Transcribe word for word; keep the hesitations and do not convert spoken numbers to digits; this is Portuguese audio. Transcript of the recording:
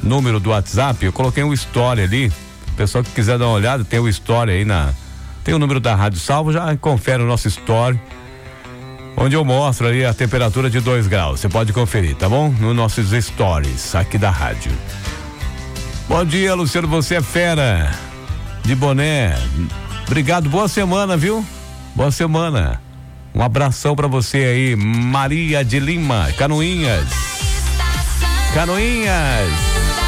número do WhatsApp, eu coloquei um story ali. Pessoal que quiser dar uma olhada, tem o story aí na. Tem o número da Rádio Salvo, já confere o nosso story, onde eu mostro ali a temperatura de dois graus. Você pode conferir, tá bom? Nos nossos stories aqui da rádio. Bom dia, Luciano, você é fera. De boné. Obrigado, boa semana, viu? Boa semana. Um abração pra você aí, Maria de Lima, Canoinhas. Canoinhas.